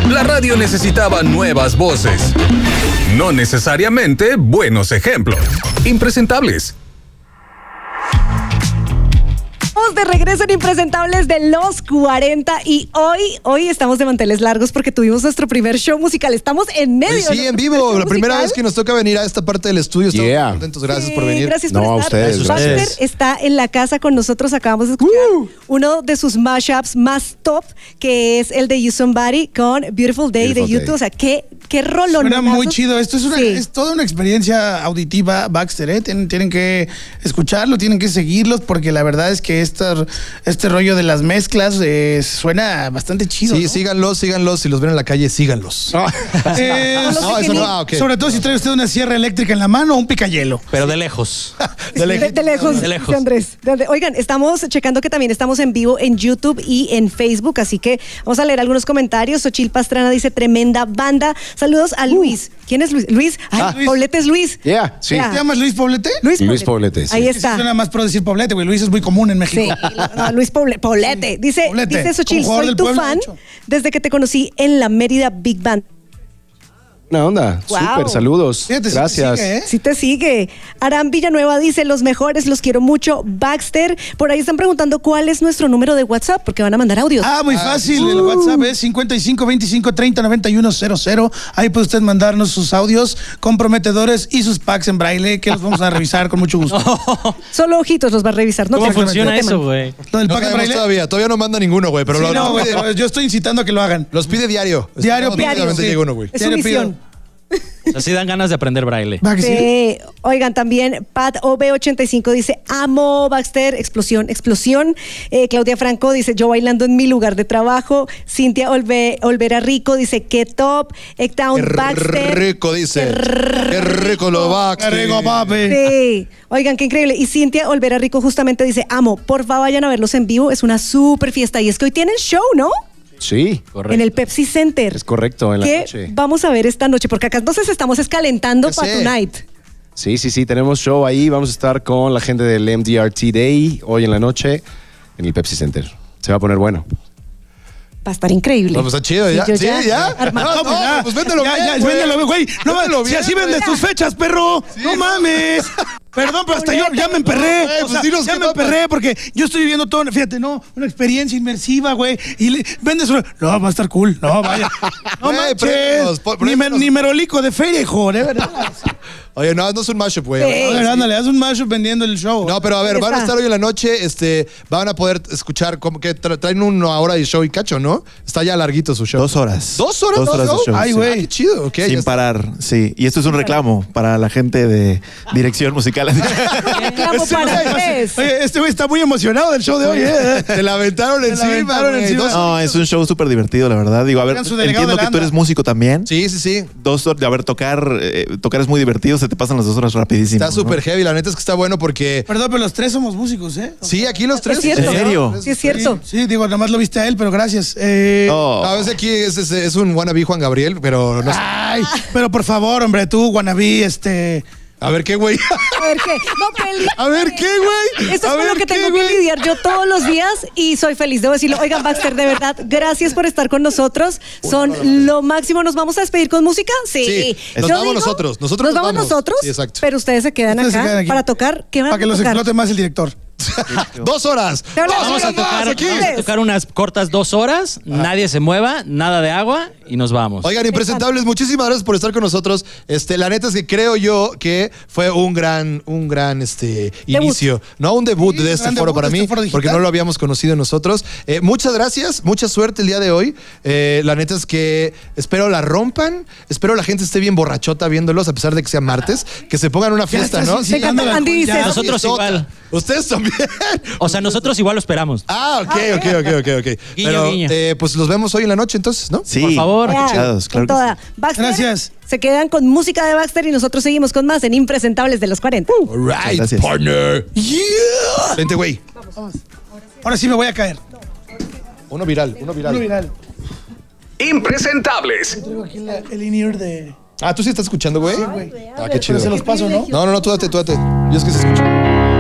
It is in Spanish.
La radio necesitaba nuevas voces, no necesariamente buenos ejemplos. Impresentables. De regreso en Impresentables de los 40 y hoy estamos de manteles largos porque tuvimos nuestro primer show musical. Estamos en medio. Sí, en vivo. La primera vez que nos toca venir a esta parte del estudio. Estamos muy contentos. Gracias por venir. Gracias por estar. Baxter Ustedes. está en la casa con nosotros. Acabamos de escuchar uno de sus mashups más top, que es el de You Somebody con Beautiful Day de YouTube. O sea, qué rolón. Suena muy chido. Esto es toda una experiencia auditiva, Baxter, ¿eh? Tienen que escucharlo, tienen que seguirlos, porque la verdad es que este rollo de las mezclas suena bastante chido. Sí, ¿no? síganlos. Si los ven en la calle, síganlos. Okay. Sobre todo si trae usted una sierra eléctrica en la mano o un picayelo. Pero de lejos. De lejos. Andrés. Oigan, estamos checando que también estamos en vivo en YouTube y en Facebook, así que vamos a leer algunos comentarios. Xochil Pastrana dice, tremenda banda. Saludos a Luis. ¿Quién es Luis? Luis. Luis. Poblete es Luis. Sí. ¿Te llamas Luis Poblete? Luis Poblete, sí. Ahí está. Suena más pro decir Poblete, güey. Luis es muy común en México. Sí, no, Luis Poblete. Dice Xochil, soy tu fan desde que te conocí en la Mérida Big Band. Una onda, súper, saludos. Fíjate, gracias. Sí te sigue. Aram Villanueva dice, los mejores, los quiero mucho. Baxter, por ahí están preguntando cuál es nuestro número de WhatsApp, porque van a mandar audios. Muy fácil. El WhatsApp es 55 25 30 91 00. Ahí puede usted mandarnos sus audios comprometedores y sus packs en braille, que los vamos a revisar con mucho gusto. Solo Ojitos los va a revisar. ¿Cómo funciona eso, güey? Lo del No pack en sabemos braille. todavía no manda ninguno, güey. Pero Pero yo estoy incitando a que lo hagan. los pide diario. Diario. Llega uno, güey. Es su misión. Así dan ganas de aprender braille. Va que sí. Sí. Oigan, también Pat OB85 dice, amo Baxter, explosión. Claudia Franco dice, yo bailando en mi lugar de trabajo. Cintia Olvera Rico dice, qué top. Ektown Baxter. Qué rico, dice. Qué rico lo Baxter. Qué rico, papi. Sí. Oigan, qué increíble. Y Cintia Olvera Rico justamente dice, amo, porfa vayan a verlos en vivo, es una súper fiesta. Y es que hoy tienen show, ¿no? Sí, Correcto. En el Pepsi Center. es correcto, en la ¿Qué noche. vamos a ver esta noche? Porque acá entonces estamos escalentando Ya para sé. tonight. Sí, tenemos show ahí. Vamos a estar con la gente del MDRT Day hoy en la noche en el Pepsi Center. Se va a poner bueno. Va a estar increíble. No, pues está chido, ya. yo Sí, ya. Armando. Pues véndelo bien, güey. Véndelo, güey. No, Véndelo si bien, así vendes tus fechas, perro. No mames. Perdón, pero hasta yo ya me emperré. Güey, O sea, pues dinos ya qué me topas. emperré porque yo estoy viviendo todo, fíjate, una experiencia inmersiva, güey. Y vendes una. No, va a estar cool. No, vaya. No Güey, préndenos, manches. Ni merolico de feria, hijo, de verdad. Oye, no es un mashup, güey. Sí. A ver, ándale, haz un mashup vendiendo el show. No, pero a ver, Ahí van a está. estar hoy en la noche, van a poder escuchar como que traen una hora de show y cacho, ¿no? Está ya larguito su show. 2 horas. 2 horas. 2 horas de show. Ay, sí. güey. Qué chido, ok. Sin parar, sí. Y esto es un reclamo para la gente de dirección musical. Reclamo para Andrés. Oye, este güey está muy emocionado del show de hoy, ¿eh? Te la aventaron Te la encima. aventaron güey. encima. No, es un show súper divertido, la verdad. Digo, a ver, Eran su delegado entiendo de que tú Landa. eres músico también. Sí. 2 horas, a ver, tocar es muy divertido, se te pasan las 2 horas rapidísimo. Está súper heavy, la neta es que está bueno porque... Perdón, pero los tres somos músicos, ¿eh? Sí, aquí los tres. Es cierto. ¿En serio? Sí, es cierto. Sí, digo, nada más lo viste a él, pero gracias. Oh. A veces aquí es un wannabe Juan Gabriel, pero no sé. Ay, pero por favor, hombre, tú, wannabe, A ver qué, güey. A ver qué. No, Peli. A ver qué, güey. Esto es A con lo ver que qué, tengo que güey. lidiar yo todos los días y soy feliz, debo decirlo. Oigan, Baxter, de verdad, gracias por estar con nosotros. Son lo máximo. ¿Nos vamos a despedir con música? Sí. Sí, nos Yo vamos nosotros. Nosotros nos nos vamos vamos. nosotros, Sí, exacto. pero ustedes se quedan Ustedes se acá quedan aquí. para tocar. ¿Qué van para que a los tocar? explote más el director. 2 horas. Te hablamos. Dos Vamos a horas más tocar, aquí. vamos a tocar unas cortas 2 horas, nadie se mueva, nada de agua y nos vamos. Oigan, impresentables, muchísimas gracias por estar con nosotros. La neta es que creo yo que fue un gran inicio, ¿no? Un debut Sí, de este gran foro debut para de mí, este foro digital. porque no lo habíamos conocido nosotros. Muchas gracias, mucha suerte el día de hoy. La neta es que espero la rompan, espero la gente esté bien borrachota viéndolos, a pesar de que sea martes, que se pongan una fiesta, estás ¿no? insinuando Me encanta, la Andy alcohol, dice, ya. Nosotros Fiestota. igual. Ustedes también. O sea, nosotros igual lo esperamos. Ok. Guiño, Pero, guiño. pues los vemos hoy en la noche entonces, ¿no? Sí, Por favor. escuchados, con claro que toda. Baxter, Gracias. Se quedan con música de Baxter y nosotros seguimos con más en Impresentables de los 40. All right, Gracias. partner. Yeah. Vente, güey. Ahora sí me voy a caer. Uno viral. Uno viral. Impresentables. Traigo aquí el in-ear de... Ah, ¿tú sí estás escuchando, güey? Sí, güey. Ah, qué chido. Se los paso, ¿no? No, tú date. Yo es que se escucha.